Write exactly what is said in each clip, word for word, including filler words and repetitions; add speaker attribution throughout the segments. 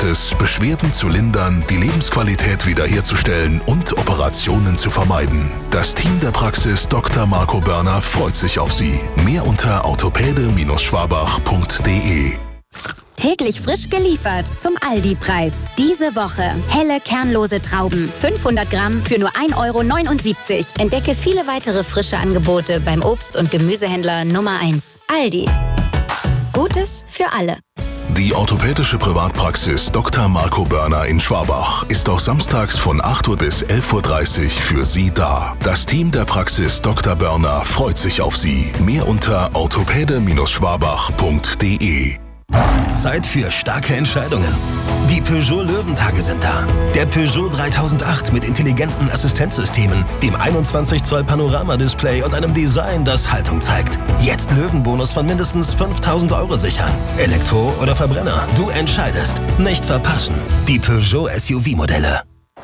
Speaker 1: gibt es, Beschwerden zu lindern, die Lebensqualität wiederherzustellen und Operationen zu vermeiden. Das Team der Praxis Doktor Marco Börner freut sich auf Sie. Mehr unter orthopäde Schwabach punkt de.
Speaker 2: Täglich frisch geliefert zum Aldi-Preis. Diese Woche helle, kernlose Trauben. fünfhundert Gramm für nur ein Euro neunundsiebzig. Entdecke viele weitere frische Angebote beim Obst- und Gemüsehändler Nummer eins. Aldi. Gutes für alle.
Speaker 1: Die orthopädische Privatpraxis Doktor Marco Börner in Schwabach ist auch samstags von acht Uhr bis elf Uhr dreißig für Sie da. Das Team der Praxis Doktor Börner freut sich auf Sie. Mehr unter orthopäde Schwabach punkt de.
Speaker 3: Zeit für starke Entscheidungen. Die Peugeot Löwentage sind da. Der Peugeot dreitausendacht mit intelligenten Assistenzsystemen, dem einundzwanzig Zoll Panoramadisplay und einem Design, das Haltung zeigt. Jetzt Löwenbonus von mindestens fünftausend Euro sichern. Elektro oder Verbrenner, du entscheidest. Nicht verpassen. Die Peugeot S U V-Modelle.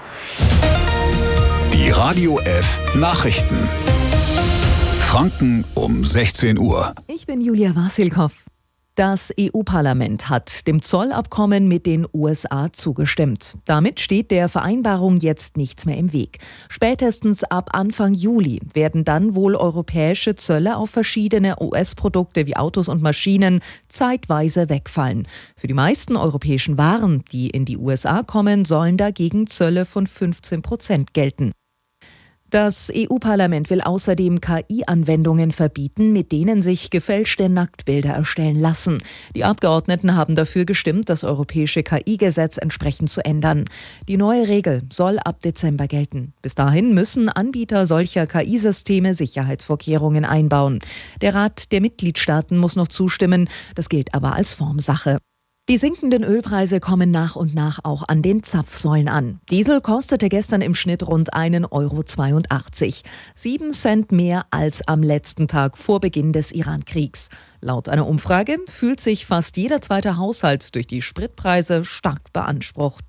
Speaker 4: Die Radio F Nachrichten. Franken um sechzehn Uhr.
Speaker 5: Ich bin Julia Wasilkow. Das E U-Parlament hat dem Zollabkommen mit den U S A zugestimmt. Damit steht der Vereinbarung jetzt nichts mehr im Weg. Spätestens ab Anfang Juli werden dann wohl europäische Zölle auf verschiedene U S-Produkte wie Autos und Maschinen zeitweise wegfallen. Für die meisten europäischen Waren, die in die U S A kommen, sollen dagegen Zölle von fünfzehn Prozent gelten. Das E U-Parlament will außerdem K I-Anwendungen verbieten, mit denen sich gefälschte Nacktbilder erstellen lassen. Die Abgeordneten haben dafür gestimmt, das europäische K I-Gesetz entsprechend zu ändern. Die neue Regel soll ab Dezember gelten. Bis dahin müssen Anbieter solcher K I-Systeme Sicherheitsvorkehrungen einbauen. Der Rat der Mitgliedstaaten muss noch zustimmen, das gilt aber als Formsache. Die sinkenden Ölpreise kommen nach und nach auch an den Zapfsäulen an. Diesel kostete gestern im Schnitt rund ein Euro zweiundachtzig. Sieben Cent mehr als am letzten Tag vor Beginn des Iran-Kriegs. Laut einer Umfrage fühlt sich fast jeder zweite Haushalt durch die Spritpreise stark beansprucht.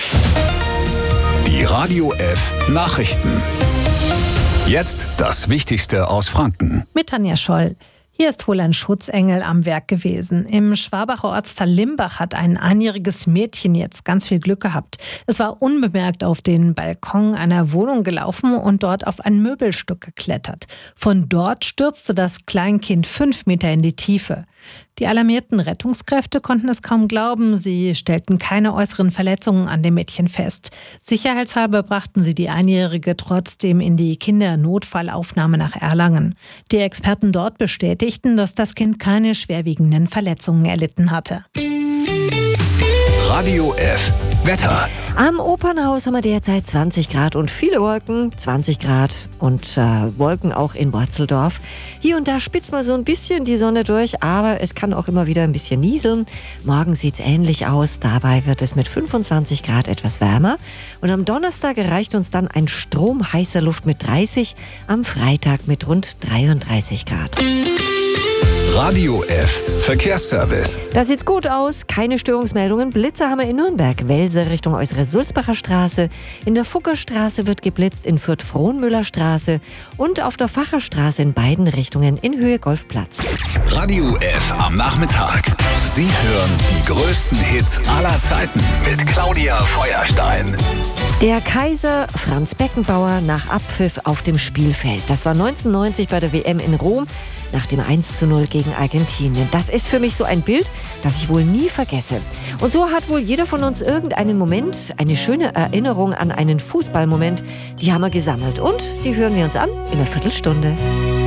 Speaker 4: Die Radio F Nachrichten. Jetzt das Wichtigste aus Franken.
Speaker 6: Mit Tanja Scholl. Hier ist wohl ein Schutzengel am Werk gewesen. Im Schwabacher Ortsteil Limbach hat ein einjähriges Mädchen jetzt ganz viel Glück gehabt. Es war unbemerkt auf den Balkon einer Wohnung gelaufen und dort auf ein Möbelstück geklettert. Von dort stürzte das Kleinkind fünf Meter in die Tiefe. Die alarmierten Rettungskräfte konnten es kaum glauben. Sie stellten keine äußeren Verletzungen an dem Mädchen fest. Sicherheitshalber brachten sie die Einjährige trotzdem in die Kindernotfallaufnahme nach Erlangen. Die Experten dort bestätigten, dass das Kind keine schwerwiegenden Verletzungen erlitten hatte.
Speaker 4: Radio F Wetter.
Speaker 7: Am Opernhaus haben wir derzeit zwanzig Grad und viele Wolken, zwanzig Grad und äh, Wolken auch in Worzeldorf. Hier und da spitzt mal so ein bisschen die Sonne durch, aber es kann auch immer wieder ein bisschen nieseln. Morgen sieht es ähnlich aus, dabei wird es mit fünfundzwanzig Grad etwas wärmer. Und am Donnerstag erreicht uns dann ein Strom heißer Luft mit dreißig, am Freitag mit rund dreiunddreißig Grad.
Speaker 4: Radio F Verkehrsservice.
Speaker 7: Das sieht gut aus, keine Störungsmeldungen. Blitze haben wir in Nürnberg, Welse Richtung Äußere Sulzbacher Straße. In der Fuggerstraße wird geblitzt, in Fürth-Frohnmüller Straße und auf der Facherstraße in beiden Richtungen in Höhe Golfplatz.
Speaker 4: Radio F am Nachmittag. Sie hören die größten Hits aller Zeiten mit Claudia Feuerstein.
Speaker 7: Der Kaiser Franz Beckenbauer nach Abpfiff auf dem Spielfeld. Das war neunzehnhundertneunzig bei der W M in Rom nach dem eins zu null gegen Argentinien. Das ist für mich so ein Bild, das ich wohl nie vergesse. Und so hat wohl jeder von uns irgendeinen Moment, eine schöne Erinnerung an einen Fußballmoment. Die haben wir gesammelt und die hören wir uns an in einer Viertelstunde.